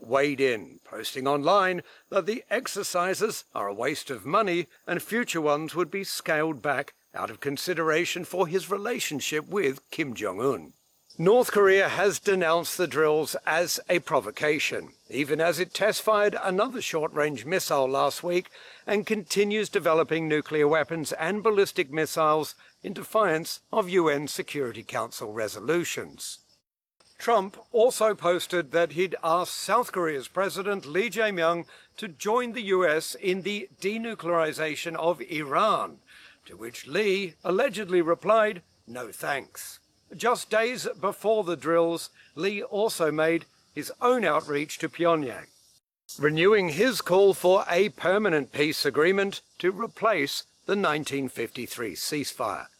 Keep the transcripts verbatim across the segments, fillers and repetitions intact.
weighed in, posting online that the exercises are a waste of money and future ones would be scaled back out of consideration for his relationship with Kim Jong-un. North Korea has denounced the drills as a provocation, even as it test-fired another short-range missile last week and continues developing nuclear weapons and ballistic missiles in defiance of U N Security Council resolutions. Trump also posted that he'd asked South Korea's President Lee Jae-myung to join the U S in the denuclearization of Iran, to which Lee allegedly replied, "No thanks." Just days before the drills, Lee also made his own outreach to Pyongyang, renewing his call for a permanent peace agreement to replace the nineteen fifty-three ceasefire.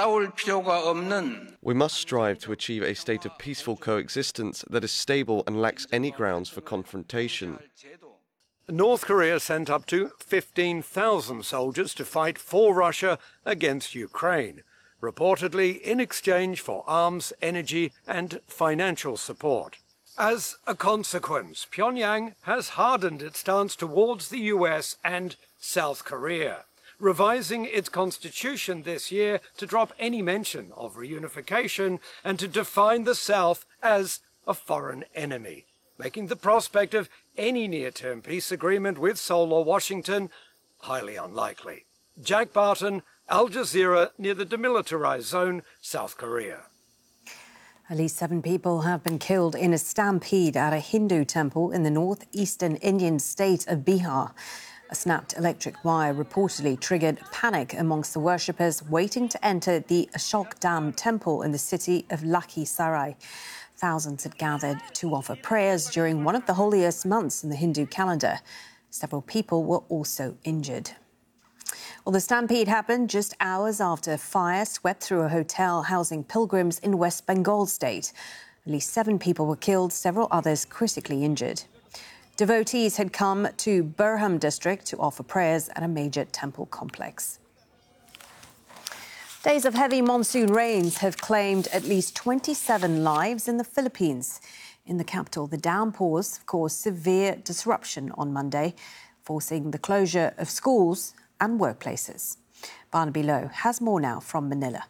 We must strive to achieve a state of peaceful coexistence that is stable and lacks any grounds for confrontation. North Korea sent up to fifteen thousand soldiers to fight for Russia against Ukraine, reportedly in exchange for arms, energy and financial support. As a consequence, Pyongyang has hardened its stance towards the U S and South Korea, revising its constitution this year to drop any mention of reunification and to define the South as a foreign enemy, making the prospect of any near-term peace agreement with Seoul or Washington highly unlikely. Jack Barton, Al Jazeera, near the demilitarized zone, South Korea. At least seven people have been killed in a stampede at a Hindu temple in the northeastern Indian state of Bihar. A snapped electric wire reportedly triggered panic amongst the worshippers waiting to enter the Ashokdam temple in the city of Lakhisarai. Thousands had gathered to offer prayers during one of the holiest months in the Hindu calendar. Several people were also injured. Well, the stampede happened just hours after fire swept through a hotel housing pilgrims in West Bengal state. At least seven people were killed, several others critically injured. Devotees had come to Burham district to offer prayers at a major temple complex. Days of heavy monsoon rains have claimed at least twenty-seven lives in the Philippines. In the capital, the downpours caused severe disruption on Monday, forcing the closure of schools and workplaces. Barnaby Lowe has more now from Manila.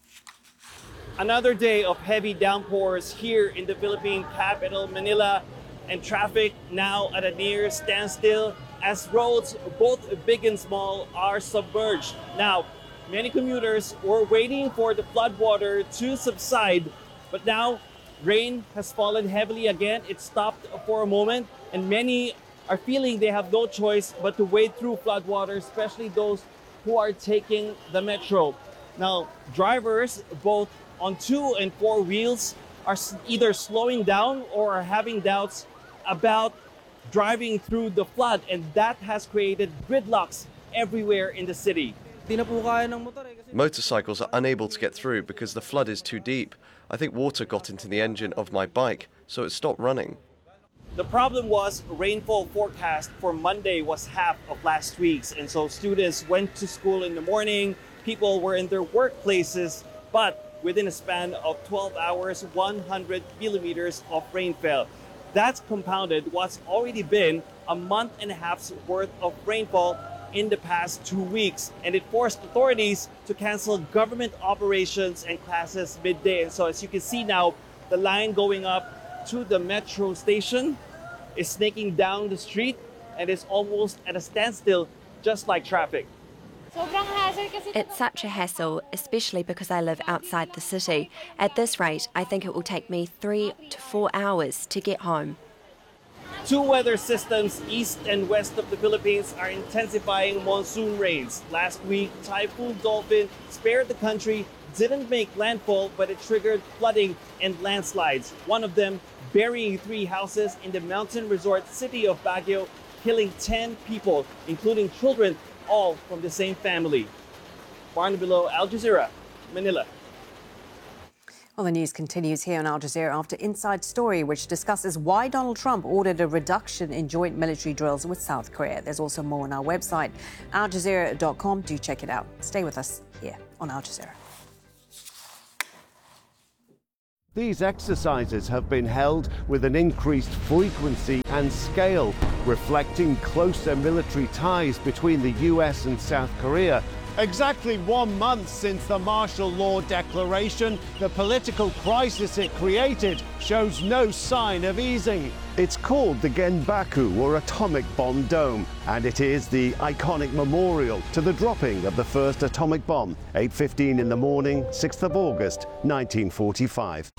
Another day of heavy downpours here in the Philippine capital, Manila, and traffic now at a near standstill as roads, both big and small, are submerged. Now, many commuters were waiting for the floodwater to subside, but now rain has fallen heavily again. It stopped for a moment, and many are feeling they have no choice but to wade through floodwater, especially those who are taking the metro. Now, drivers, both on two and four wheels, are either slowing down or are having doubts about driving through the flood, and that has created gridlocks everywhere in the city. Motorcycles are unable to get through because the flood is too deep. I think water got into the engine of my bike, so it stopped running. The problem was rainfall forecast for Monday was half of last week's, and so students went to school in the morning, people were in their workplaces, but within a span of twelve hours, one hundred millimeters of rain fell. That's compounded what's already been a month and a half's worth of rainfall in the past two weeks, and it forced authorities to cancel government operations and classes midday. And so as you can see now, the line going up to the metro station is snaking down the street and is almost at a standstill, just like traffic. It's such a hassle, especially because I live outside the city. At this rate, I think it will take me three to four hours to get home. Two weather systems east and west of the Philippines are intensifying monsoon rains. Last week, Typhoon Dolphin spared the country, didn't make landfall, but it triggered flooding and landslides. One of them burying three houses in the mountain resort city of Baguio, killing ten people, including children, all from the same family. Barnaby Lowe, Al Jazeera, Manila. Well, the news continues here on Al Jazeera after Inside Story, which discusses why Donald Trump ordered a reduction in joint military drills with South Korea. There's also more on our website, al jazeera dot com. Do check it out. Stay with us here on Al Jazeera. These exercises have been held with an increased frequency and scale, reflecting closer military ties between the U S and South Korea. Exactly one month since the martial law declaration, the political crisis it created shows no sign of easing. It's called the Genbaku, or Atomic Bomb Dome, and it is the iconic memorial to the dropping of the first atomic bomb, eight fifteen in the morning, sixth of August, nineteen forty-five.